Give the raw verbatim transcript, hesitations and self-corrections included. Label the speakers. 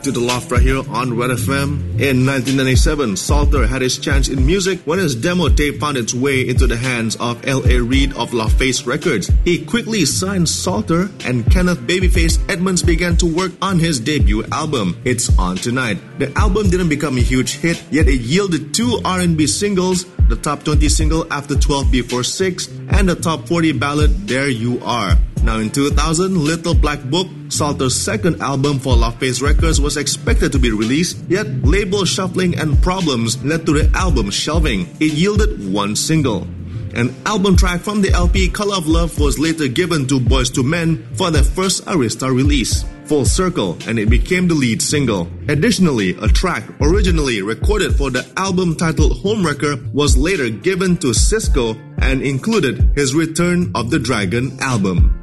Speaker 1: To the Loft right here on Red F M. In nineteen ninety-seven, Salter had his chance in music when his demo tape found its way into the hands of L A Reid of LaFace Records. He quickly signed Salter, and Kenneth Babyface Edmonds began to work on his debut album, It's On Tonight. The album didn't become a huge hit, yet it yielded two R and B singles, the top twenty single After twelve Before six, and the top forty ballad There You Are. Now in two thousand, Little Black Book, Salter's second album for LaFace Records, was expected to be released, yet label shuffling and problems led to the album shelving. It yielded one single. An album track from the L P Color of Love was later given to Boyz two Men for their first Arista release, Full Circle, and it became the lead single. Additionally, a track originally recorded for the album titled Homewrecker was later given to Sisqó and included his Return of the Dragon album.